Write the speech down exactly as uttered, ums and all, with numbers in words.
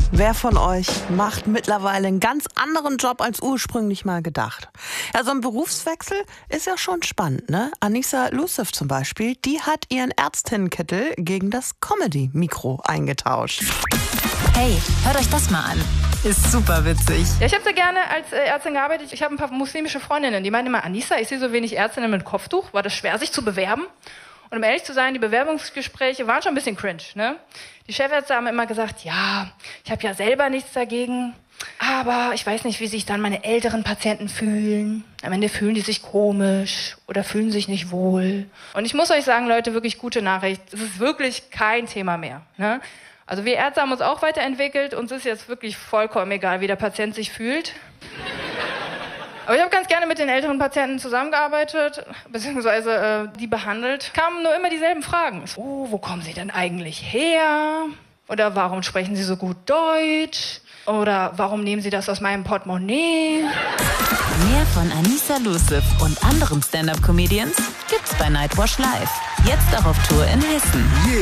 Wer von euch macht mittlerweile einen ganz anderen Job als ursprünglich mal gedacht? Ja, so ein Berufswechsel ist ja schon spannend, ne? Anissa Lusev zum Beispiel, die hat ihren Ärztinnenkittel gegen das Comedy-Mikro eingetauscht. Hey, hört euch das mal an. Ist super witzig. Ja, ich habe sehr gerne als äh, Ärztin gearbeitet. Ich habe ein paar muslimische Freundinnen, die meinten immer, Anissa, ich sehe so wenig Ärztinnen mit Kopftuch. War das schwer, sich zu bewerben? Und um ehrlich zu sein, die Bewerbungsgespräche waren schon ein bisschen cringe, ne? Die Chefärzte haben immer gesagt, ja, ich habe ja selber nichts dagegen, aber ich weiß nicht, wie sich dann meine älteren Patienten fühlen. Am Ende fühlen die sich komisch oder fühlen sich nicht wohl. Und ich muss euch sagen, Leute, wirklich gute Nachricht, es ist wirklich kein Thema mehr, ne? Also wir Ärzte haben uns auch weiterentwickelt, uns ist jetzt wirklich vollkommen egal, wie der Patient sich fühlt. Aber ich habe ganz gerne mit den älteren Patienten zusammengearbeitet, beziehungsweise äh, die behandelt. Kamen nur immer dieselben Fragen. Oh, wo kommen Sie denn eigentlich her? Oder warum sprechen Sie so gut Deutsch? Oder warum nehmen Sie das aus meinem Portemonnaie? Mehr von Anissa Lusev und anderen Stand-Up-Comedians gibt's bei Nightwash Live. Jetzt auch auf Tour in Hessen.